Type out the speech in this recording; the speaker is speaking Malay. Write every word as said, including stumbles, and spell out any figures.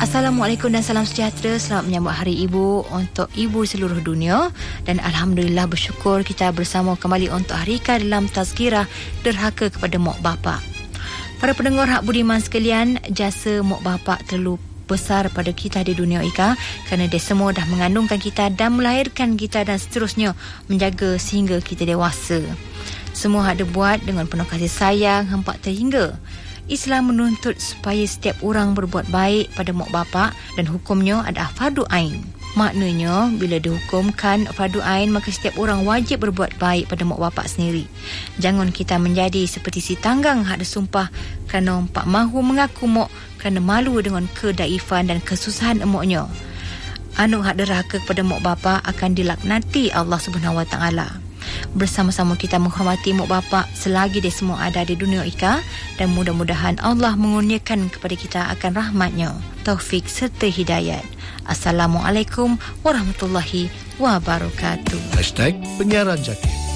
Assalamualaikum dan salam sejahtera. Selamat menyambut Hari Ibu untuk ibu seluruh dunia. Dan Alhamdulillah bersyukur kita bersama kembali untuk Hari Ika dalam tazkirah derhaka kepada mak bapak. Para pendengar hak budiman sekalian, jasa mak bapak terlalu besar pada kita di dunia Ika, kerana dia semua dah mengandungkan kita dan melahirkan kita dan seterusnya menjaga sehingga kita dewasa. Semua hak dia buat dengan penuh kasih sayang hampa terhingga. Islam menuntut supaya setiap orang berbuat baik pada mak bapak dan hukumnya adalah fardu ain. Maknanya, bila dihukumkan fardu ain, maka setiap orang wajib berbuat baik pada mak bapak sendiri. Jangan kita menjadi seperti si tanggang hak disumpah kerana empat mahu mengaku mak kerana malu dengan kedaifan dan kesusahan emoknya. Anu hak derhaka kepada mak bapak akan dilaknati Allah Subhanahu Wa Taala. Bersama-sama kita menghormati mak bapak selagi dia semua ada di dunia Ika, dan mudah-mudahan Allah mengurniakan kepada kita akan rahmatnya, taufik serta hidayat. Assalamualaikum warahmatullahi wabarakatuh. Hashtag Penyiaran Jaki.